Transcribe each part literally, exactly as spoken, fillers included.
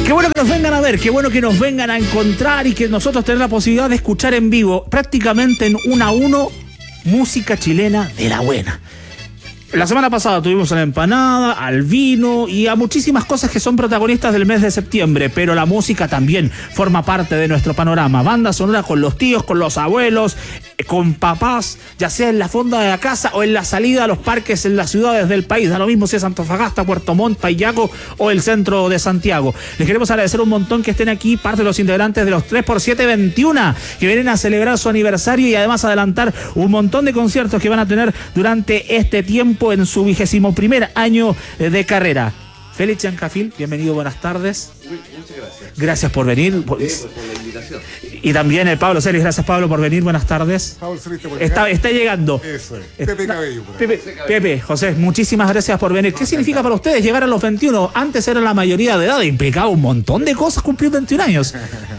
Qué bueno que nos vengan a ver, qué bueno que nos vengan a encontrar y que nosotros tener la posibilidad de escuchar en vivo, prácticamente en uno a uno, música chilena de la buena. La semana pasada tuvimos a la empanada, al vino y a muchísimas cosas que son protagonistas del mes de septiembre, pero la música también forma parte de nuestro panorama. Banda sonora con los tíos, con los abuelos, con papás, ya sea en la fonda de la casa o en la salida a los parques en las ciudades del país. Da lo mismo si es Antofagasta, Puerto Montt, Payaco o el centro de Santiago. Les queremos agradecer un montón que estén aquí, parte de los integrantes de los tres por siete veintiuno, que vienen a celebrar su aniversario y además adelantar un montón de conciertos que van a tener durante este tiempo en su vigésimo primer año de carrera. Félix Yancafil, bienvenido, buenas tardes. Muy, muchas gracias. Gracias por venir. Sí, por, por la invitación. Y también el Pablo Celis, gracias Pablo por venir, buenas tardes. Pablo Celis, está, está llegando. Eso es. Pepe Cabello. Por Pepe, Pepe, José, muchísimas gracias por venir. ¿Qué significa para ustedes llegar a los veintiuno? Antes era la mayoría de edad, implicaba un montón de cosas cumplir veintiún años.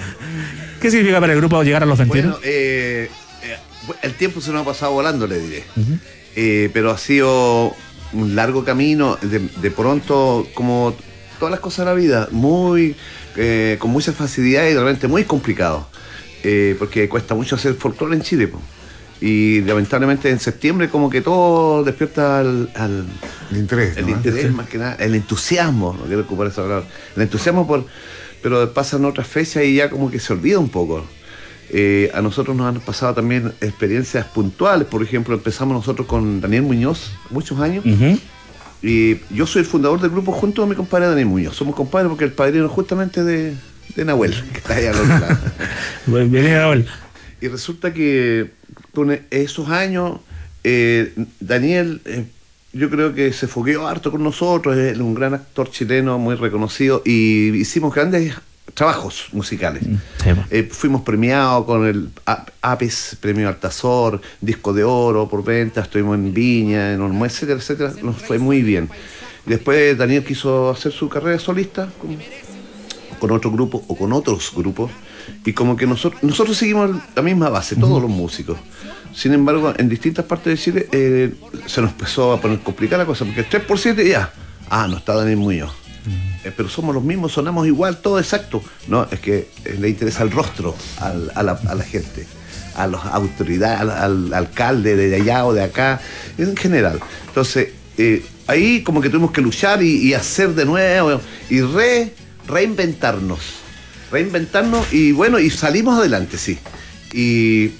¿Qué significa para el grupo llegar a los veintiuno? Bueno, eh, eh, el tiempo se nos ha pasado volando, le diré. Uh-huh. eh, pero ha sido un largo camino, de, de pronto, como todas las cosas de la vida, muy eh, con mucha facilidad y realmente muy complicado, eh, porque cuesta mucho hacer folclore en Chile, po. Y lamentablemente en septiembre como que todo despierta al, al el interés, el ¿no? interés Sí. más que nada, el entusiasmo, no quiero ocupar esa palabra, el entusiasmo por, pero pasan otras fechas y ya como que se olvida un poco. Eh, a nosotros nos han pasado también experiencias puntuales. Por ejemplo, empezamos nosotros con Daniel Muñoz muchos años. Uh-huh. Y yo soy el fundador del grupo junto a mi compadre Daniel Muñoz. Somos compadres porque el padrino justamente de, de Nahuel, que está ahí al otro lado. Bien, Nahuel. Y resulta que con esos años eh, Daniel eh, yo creo que se fogueó harto con nosotros. Es un gran actor chileno muy reconocido y hicimos grandes trabajos musicales. Sí. Eh, fuimos premiados con el APES, Premio Altazor, Disco de Oro por venta, estuvimos en Viña, en Olmué, etcétera, etcétera. Nos fue muy bien. Después Daniel quiso hacer su carrera solista con, con otro grupo o con otros grupos y como que nosotros, nosotros seguimos la misma base, todos uh-huh. los músicos. Sin embargo, en distintas partes de Chile eh, se nos empezó a poner complicada la cosa, porque el tres por siete ya, ah, no está Daniel Muñoz. Eh, pero somos los mismos, sonamos igual, todo exacto. No, es que eh, le interesa el rostro al, a, la, a la gente, a las autoridades, al, al alcalde de allá o de acá, en general. Entonces, eh, ahí como que tuvimos que luchar y, y hacer de nuevo y re, reinventarnos. Reinventarnos y bueno, y salimos adelante, sí. Y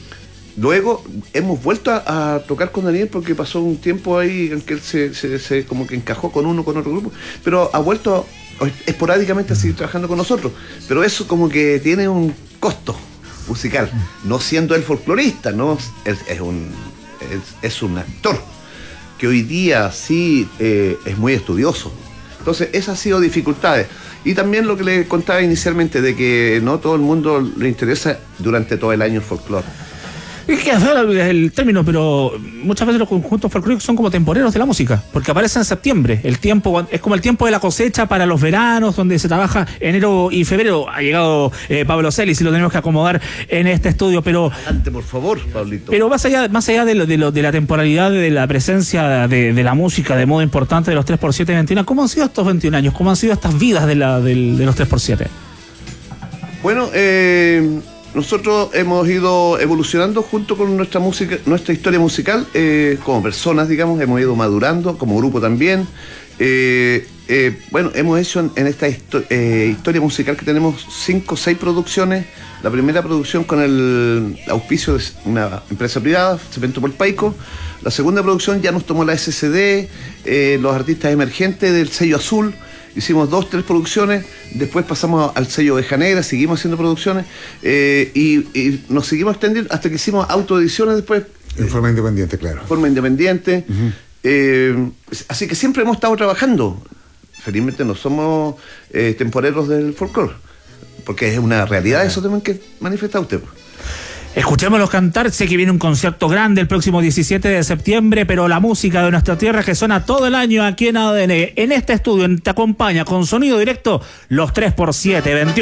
luego hemos vuelto a, a tocar con Daniel porque pasó un tiempo ahí en que él se, se, se como que encajó con uno, con otro grupo, pero ha vuelto esporádicamente a seguir trabajando con nosotros. Pero eso como que tiene un costo musical, no siendo él folclorista, ¿no? Es, es, un, es, es un actor que hoy día sí eh, es muy estudioso. Entonces, esas han sido dificultades. Y también lo que le contaba inicialmente, de que no todo el mundo le interesa durante todo el año el folclore. Es que el término, pero muchas veces los conjuntos folclóricos son como temporeros de la música, porque aparecen en septiembre. El tiempo es como el tiempo de la cosecha para los veranos, donde se trabaja enero y febrero. Ha llegado eh, Pablo Celis y lo tenemos que acomodar en este estudio, pero adelante, por favor, Pablito. Pero más allá, más allá de, lo, de, lo, de la temporalidad, de la presencia de, de la música de modo importante de los tres por siete veintiuno, ¿cómo han sido estos veintiún años? ¿Cómo han sido estas vidas de, la, de, de los tres por siete? Bueno, eh... nosotros hemos ido evolucionando junto con nuestra música, nuestra historia musical, eh, como personas, digamos, hemos ido madurando, como grupo también. Eh, eh, bueno, hemos hecho en, en esta histo- eh, historia musical que tenemos cinco o seis producciones. La primera producción con el auspicio de una empresa privada, Cemento Polpaico. La segunda producción ya nos tomó la S C D, eh, los artistas emergentes del sello Azul. Hicimos dos, tres producciones, después pasamos al sello Oveja Negra, seguimos haciendo producciones eh, y, y nos seguimos extendiendo hasta que hicimos autoediciones después. En forma independiente, claro. Forma independiente. Uh-huh. eh, así que siempre hemos estado trabajando. Felizmente no somos eh, temporeros del folclore, porque es una realidad, eso también que manifiesta usted. Escuchémoslos cantar. Sé que viene un concierto grande el próximo diecisiete de septiembre, pero la música de nuestra tierra que suena todo el año aquí en A D N, en este estudio, en Te Acompaña con sonido directo, los tres por siete veintiuno.